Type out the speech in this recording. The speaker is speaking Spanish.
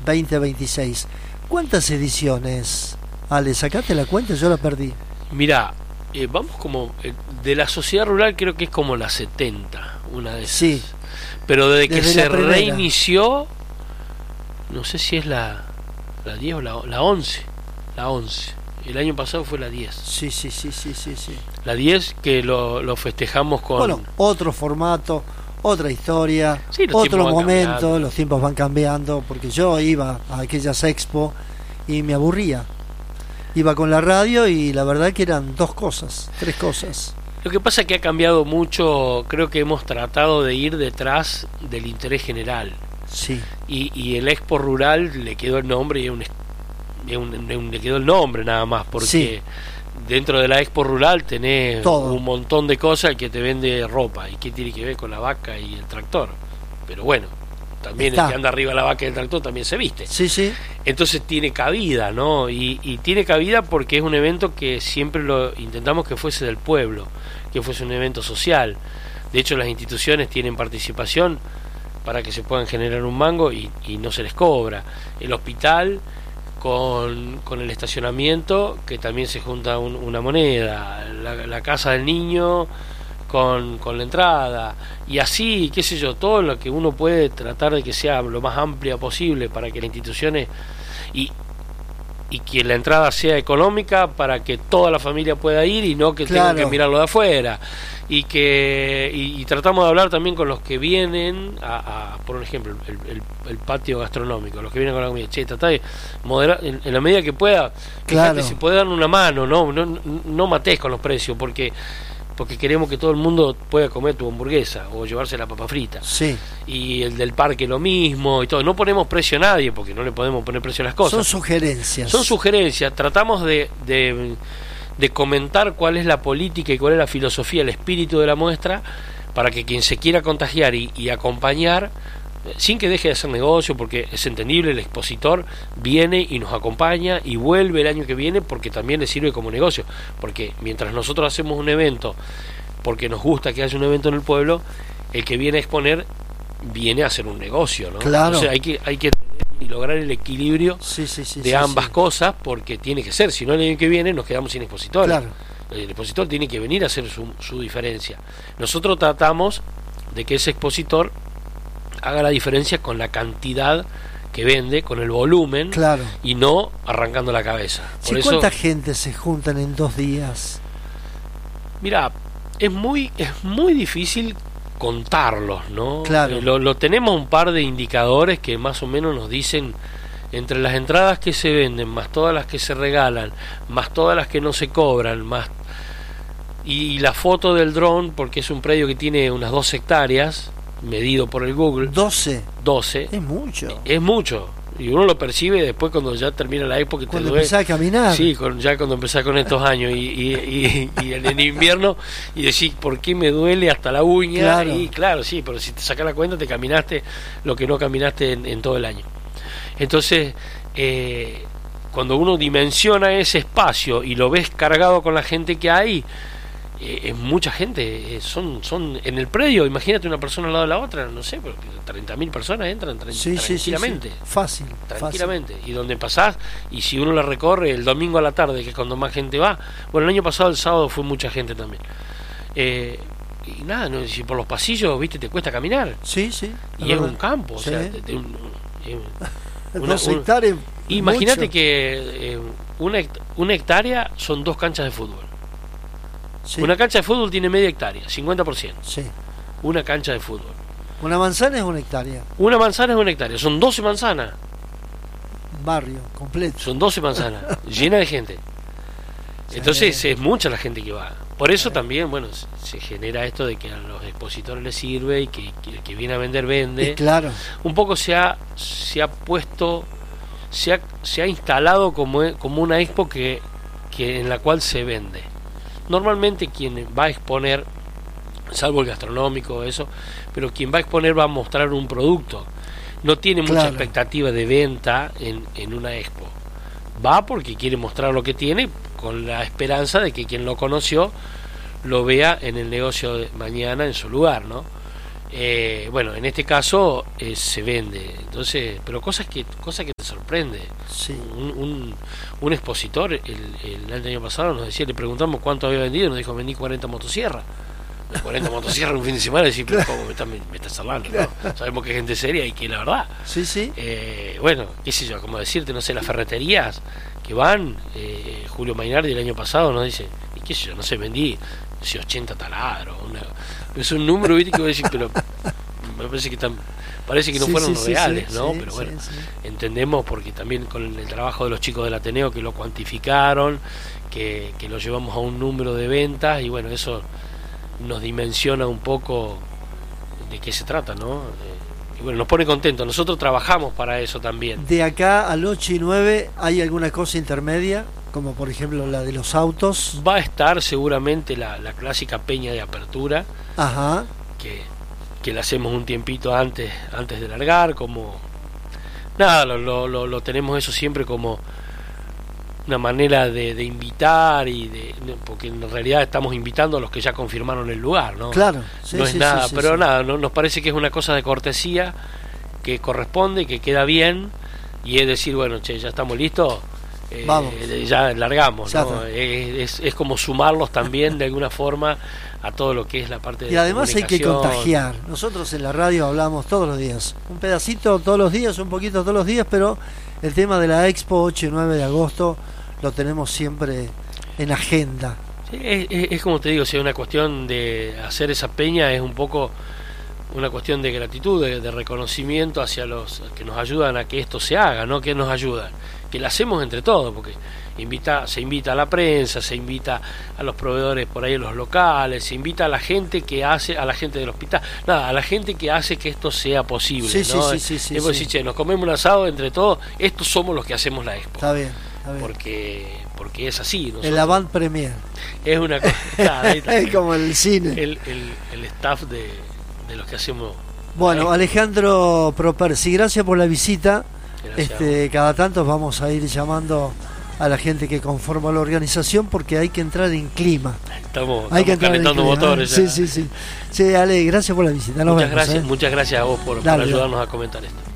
2026. ¿Cuántas ediciones, Ale? ¿Sacaste la cuenta? Yo la perdí. Mirá, vamos como... de la sociedad rural creo que es como la 70, una de esas. Sí. Pero desde que se primera. reinició, no sé si es la 10 o la 11. La 11. El año pasado fue la 10. Sí. La 10 que lo festejamos con... Bueno, otro formato, otra historia, Sí, los otro tiempos van momento, cambiando. los tiempos van cambiando, porque yo iba a aquellas expo y me aburría. Iba con la radio y la verdad que eran tres cosas. Lo que pasa es que ha cambiado mucho, creo que hemos tratado de ir detrás del interés general. Sí. Y el Expo Rural le quedó el nombre y le quedó el nombre nada más, porque Sí. dentro de la Expo Rural tenés Todo. un montón de cosas que te vende ropa. ¿Y qué tiene que ver con la vaca y el tractor? Pero bueno, también Está. el que anda arriba de la vaca y el tractor también se viste. Sí. Entonces tiene cabida, ¿no? Y tiene cabida porque es un evento que siempre lo intentamos que fuese del pueblo, que fuese un evento social. De hecho, las instituciones tienen participación para que se puedan generar un mango y no se les cobra. El hospital con el estacionamiento, que también se junta una moneda, la casa del niño con la entrada, y así, qué sé yo, todo lo que uno puede tratar de que sea lo más amplia posible para que las instituciones y que la entrada sea económica para que toda la familia pueda ir y no que tengan que mirarlo de afuera, y tratamos de hablar también con los que vienen por ejemplo, el patio gastronómico, los que vienen con la comida, che, tratá de moderar en la medida que pueda, fíjate si puede dar una mano, no matés con los precios, porque queremos que todo el mundo pueda comer tu hamburguesa o llevarse la papa frita. Sí. Y el del parque lo mismo y todo. No ponemos precio a nadie porque no le podemos poner precio a las cosas. Son sugerencias. Tratamos de comentar cuál es la política y cuál es la filosofía, el espíritu de la muestra, para que quien se quiera contagiar y acompañar, sin que deje de hacer negocio, porque es entendible, el expositor viene y nos acompaña y vuelve el año que viene porque también le sirve como negocio, porque mientras nosotros hacemos un evento porque nos gusta que haya un evento en el pueblo, el que viene a exponer viene a hacer un negocio, ¿no? Claro. Entonces hay que lograr el equilibrio de ambas cosas, porque tiene que ser, si no el año que viene nos quedamos sin expositores. Claro. El expositor tiene que venir a hacer su diferencia. Nosotros tratamos de que ese expositor haga la diferencia con la cantidad que vende, con el volumen, claro, y no arrancando la cabeza. Por eso, ¿cuánta gente se juntan en 2 días? Mira, es muy difícil contarlos, ¿no? Claro. Lo tenemos un par de indicadores que más o menos nos dicen, entre las entradas que se venden, más todas las que se regalan, más todas las que no se cobran, más y la foto del dron, porque es un predio que tiene unas 2 hectáreas, medido por el Google. 12. Es mucho. Y uno lo percibe después cuando ya termina la época, que cuando te duele. empezás a caminar. Sí, ya cuando empezás con estos años y en el invierno, y decís, ¿por qué me duele hasta la uña? Claro. Y claro, sí, pero si te sacas la cuenta, te caminaste lo que no caminaste en todo el año. Entonces, cuando uno dimensiona ese espacio y lo ves cargado con la gente que hay, es mucha gente, son en el predio, imagínate una persona al lado de la otra, no sé, pero 30.000 personas entran tranquilamente. Sí. Fácil. Tranquilamente. Y donde pasás, y si uno la recorre el domingo a la tarde, que es cuando más gente va, bueno, el año pasado el sábado fue mucha gente también. Y nada, no, si por los pasillos, viste, te cuesta caminar. Sí. Y es un campo, o sea, imagínate que una hectárea son 2 canchas de fútbol. Sí. Una cancha de fútbol tiene media hectárea, 50%. Sí. Una cancha de fútbol. Una manzana es 1 hectárea. Una manzana es 1 hectárea, son 12 manzanas. Barrio completo. Son 12 manzanas, llena de gente. Entonces es mucha la gente que va. Por eso también, bueno, se genera esto de que a los expositores les sirve y que el que viene a vender, vende. Y claro. Un poco se ha puesto, se ha instalado como una expo que en la cual se vende. Normalmente quien va a exponer, salvo el gastronómico, eso, pero quien va a exponer va a mostrar un producto. No tiene mucha expectativa de venta en una expo. Va porque quiere mostrar lo que tiene, con la esperanza de que quien lo conoció lo vea en el negocio de mañana en su lugar, ¿no? Bueno, en este caso se vende, entonces, pero cosas que te sorprende. Sí. Un expositor el año pasado nos decía, le preguntamos cuánto había vendido, nos dijo, vendí 40 motosierras. 40 motosierras un fin de semana, y decís, pero ¿cómo me estás hablando? ¿No? Sabemos que es gente seria y que la verdad. Sí, sí. Bueno, qué sé yo, como decirte, no sé, las ferreterías que van, Julio Mainardi el año pasado nos dice, y qué sé yo, no sé, vendí, no sé, 80 taladros, es un número, ¿viste? Que voy a decir, pero me parece que parece que no fueron reales, ¿no? Pero bueno, entendemos, porque también con el trabajo de los chicos del Ateneo que lo cuantificaron, que lo llevamos a un número de ventas, y bueno, eso nos dimensiona un poco de qué se trata, ¿no? Y bueno, nos pone contentos. Nosotros trabajamos para eso también. De acá al 8 y 9, ¿hay alguna cosa intermedia? Como por ejemplo la de los autos. Va a estar seguramente la clásica peña de apertura. Ajá. Que la hacemos un tiempito antes de largar, como nada, lo tenemos eso siempre como una manera de invitar, porque en realidad estamos invitando a los que ya confirmaron el lugar, ¿no? Claro, sí, no es nada, pero nada, nos parece que es una cosa de cortesía que corresponde, que queda bien, y es decir, bueno, che, ya estamos listos, vamos, ya largamos, ya ¿no? Es como sumarlos también de alguna forma a todo lo que es la parte de y además hay que comunicación. contagiar. Nosotros en la radio hablamos todos los días, un pedacito todos los días, un poquito todos los días, pero el tema de la Expo 8 y 9 de agosto lo tenemos siempre en agenda. Sí, es como te digo, si es una cuestión de hacer esa peña, es un poco una cuestión de gratitud, de reconocimiento hacia los que nos ayudan a que esto se haga, no que nos ayudan, que lo hacemos entre todos, porque se invita a la prensa, se invita a los proveedores por ahí en los locales, se invita a la gente que hace, a la gente del hospital, nada, a la gente que hace que esto sea posible, sí, ¿no? Sí, decir, che, nos comemos un asado entre todos, estos somos los que hacemos la Expo. Está bien. Porque es así. Nosotros, el avant premier es una cosa, es como el cine, el staff de los que hacemos. Bueno, Alejandro Propersi, gracias por la visita. Gracias. Cada tanto vamos a ir llamando a la gente que conforma la organización, porque hay que entrar en clima. Estamos calentando motores. Sí. Sí, Ale, gracias por la visita. Muchas gracias a vos por ayudarnos a comentar esto.